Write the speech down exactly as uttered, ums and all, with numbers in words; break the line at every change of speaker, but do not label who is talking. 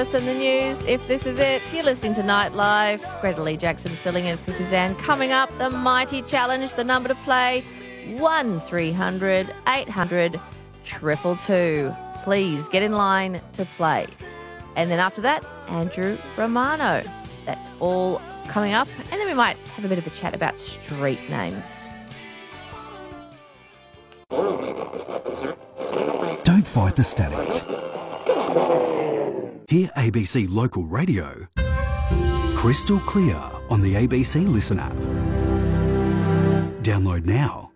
us in the news if this is it. You're listening to Nightlife. Greta Lee Jackson filling in for Suzanne. Coming up, the Mighty Challenge, the number to play, one three hundred eight hundred two two two. Please get in line to play. And then after that, Andrew Romano. That's all coming up. And then we might have a bit of a chat about street names.
Don't fight the static. Hear A B C Local Radio crystal clear on the A B C Listen app. Download now.